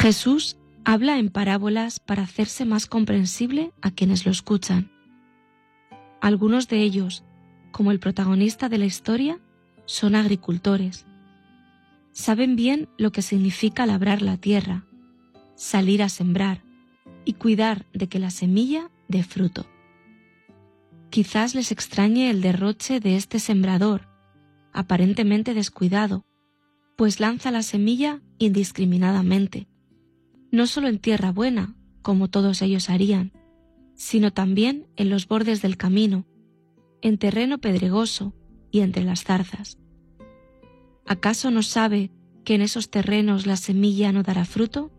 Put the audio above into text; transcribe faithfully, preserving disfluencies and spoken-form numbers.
Jesús habla en parábolas para hacerse más comprensible a quienes lo escuchan. Algunos de ellos, como el protagonista de la historia, son agricultores. Saben bien lo que significa labrar la tierra, salir a sembrar y cuidar de que la semilla dé fruto. Quizás les extrañe el derroche de este sembrador, aparentemente descuidado, pues lanza la semilla indiscriminadamente, no solo en tierra buena, como todos ellos harían, sino también en los bordes del camino, en terreno pedregoso y entre las zarzas. ¿Acaso no sabe que en esos terrenos la semilla no dará fruto?